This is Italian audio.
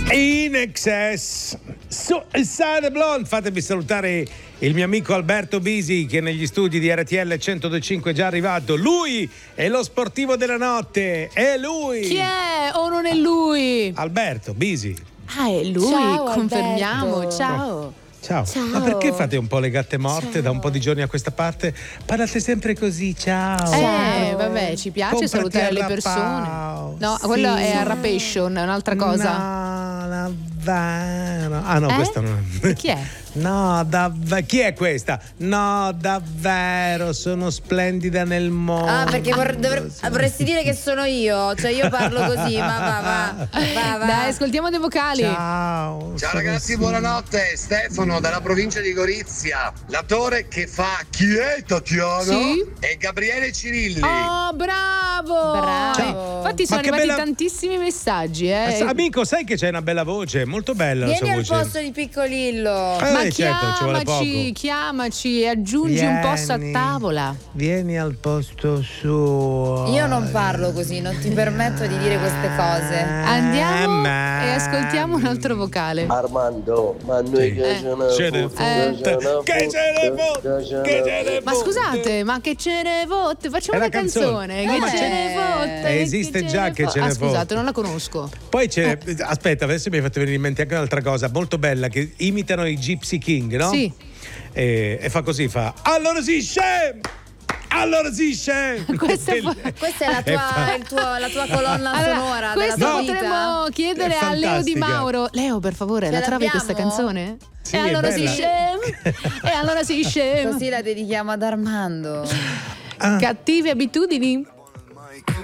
In excess Side Blonde. Fatemi salutare il mio amico Alberto Bisi, che negli studi di RTL 102.5 è già arrivato. Lui è lo sportivo della notte. È lui. Chi è o non è lui? Alberto Bisi. Ah, è lui. Ciao, confermiamo. Alberto. Ciao. Ciao. Ciao. Ma perché fate un po' le gatte morte? Ciao. Da un po' di giorni a questa parte parlate sempre così. Ciao. Ciao. Vabbè, ci piace Comprati salutare le il persone. Rapao. No, Sì. quello è Arrapation, è un'altra cosa. No, davvero. Ah no, questa non è. Chi è? No, davvero. Chi è questa? No, davvero, sono splendida nel mondo. Ah, perché vorresti dire che sono io? Cioè io parlo così, ma va. Dai, ascoltiamo dei vocali. Ciao. Ciao sono ragazzi, sì. buonanotte. Stefano dalla provincia di Gorizia. L'attore che fa Chi è Tatiana? Sì? È Gabriele Cirilli. Oh, bravo! Bravo. Infatti sono Ma che arrivati bella- tantissimi messaggi, Amico, sai che c'hai una bella voce, molto bella la Vieni sua al voce. posto di Piccolillo. Ma certo, ci vuole poco. chiamaci e aggiungi un posto a Vieni. tavola. Vieni al posto suo. Io non parlo così, non ti permetto di dire queste cose. Andiamo e ascoltiamo un altro vocale. Armando, ma noi che ce ne Ce ne fotte. Che ce ne fotte. Che ce ne Ma fotte. scusate, ma che ce ne votte? Facciamo È una la canzone. canzone. No, Che ma ce c'è- ne votte? esiste che già che ce ne scusate, fotte. non la conosco. Poi c'è, aspetta, adesso mi hai fatto venire in mente anche un'altra cosa molto bella, che imitano i Gypsy King, no? Sì. E fa così, fa allora sì, scem! Allora sì, scem! Questa è Questa è la tua colonna Allora, sonora della questo tua potremmo vita. chiedere È a Leo Di fantastica. Mauro. Leo, per favore, Ce la trovi l'abbiamo? questa canzone? Sì, e è allora si bella. scem. E allora si scem. Così la dedichiamo ad Armando. Cattive abitudini.